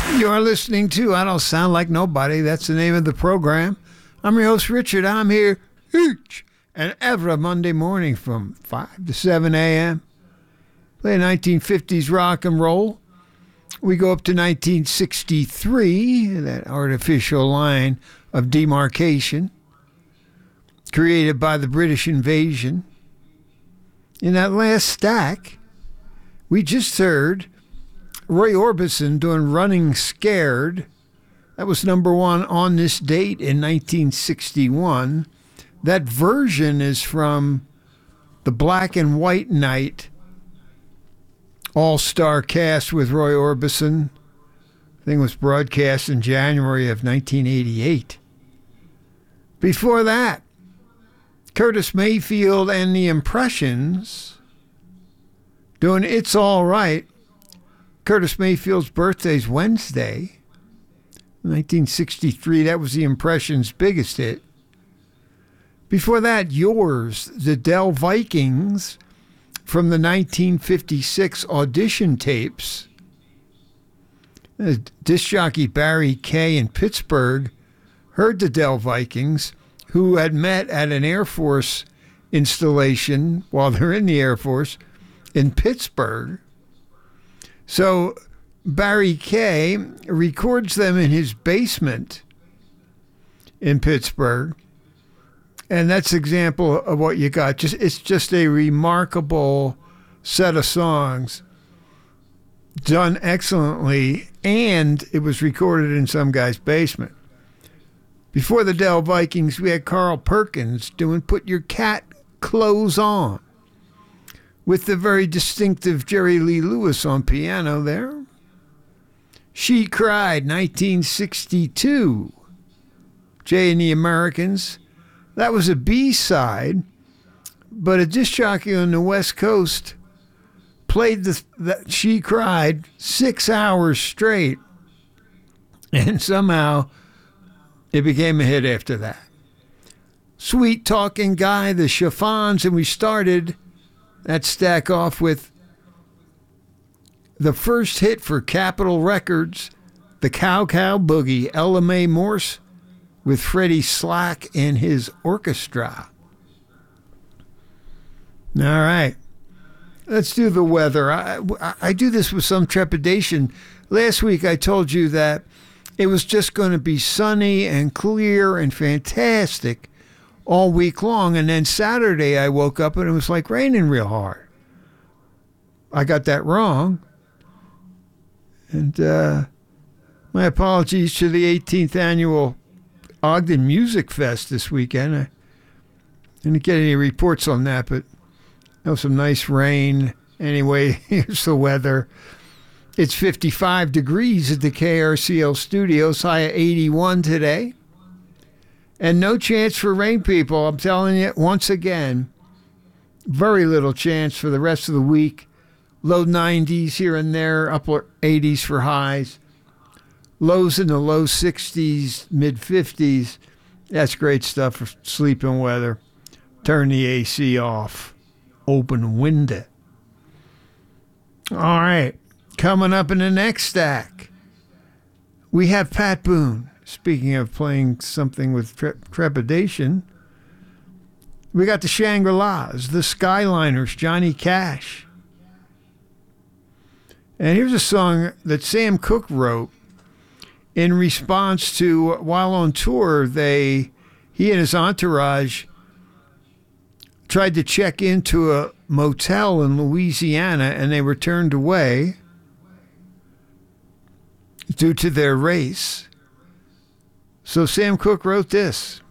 You're listening to I Don't Sound Like Nobody. That's the name of the program. I'm your host, Richard. I'm here each and every Monday morning from 5 to 7 a.m. Play 1950s rock and roll. We go up to 1963, that artificial line of demarcation created by the British invasion. In that last stack, we just heard Roy Orbison doing Running Scared. That was number one on this date in 1961. That version is from the Black and White Night all-star cast with Roy Orbison. I think it was broadcast in January of 1988. Before that, Curtis Mayfield and the Impressions doing It's All Right. Curtis Mayfield's birthday's Wednesday, 1963. That was the Impressions' biggest hit. Before that, Yours, the Dell Vikings from the 1956 audition tapes. Disc jockey Barry Kay in Pittsburgh heard the Dell Vikings, who had met at an Air Force installation while they're in the Air Force in Pittsburgh. So Barry Kay records them in his basement in Pittsburgh. And that's an example of what you got. It's just a remarkable set of songs done excellently, and it was recorded in some guy's basement. Before the Dell Vikings, we had Carl Perkins doing Put Your Cat Clothes On, with the very distinctive Jerry Lee Lewis on piano there. She Cried, 1962. Jay and the Americans. That was a B-side, but a disc jockey on the West Coast played that She Cried 6 hours straight, and somehow it became a hit after that. Sweet Talking Guy, the Chiffons, and we started that stack off with the first hit for Capitol Records, the Cow Cow Boogie, Ella Mae Morse with Freddie Slack and his orchestra. All right, let's do the weather. I do this with some trepidation. Last week I told you that it was just going to be sunny and clear and fantastic all week long. And then Saturday I woke up and it was like raining real hard. I got that wrong. And my apologies to the 18th annual Ogden Music Fest this weekend. I didn't get any reports on that, but there was some nice rain. Anyway, here's the weather. It's 55 degrees at the KRCL studios, high at 81 today. And no chance for rain, people. I'm telling you, once again, very little chance for the rest of the week. Low 90s here and there, upper 80s for highs. Lows in the low 60s, mid 50s. That's great stuff for sleeping weather. Turn the AC off. Open window. All right. Coming up in the next stack, we have Pat Boone. Speaking of playing something with trepidation, we got the Shangri-Las, the Skyliners, Johnny Cash. And here's a song that Sam Cooke wrote in response to, while on tour, he and his entourage tried to check into a motel in Louisiana, and they were turned away due to their race. So Sam Cooke wrote this.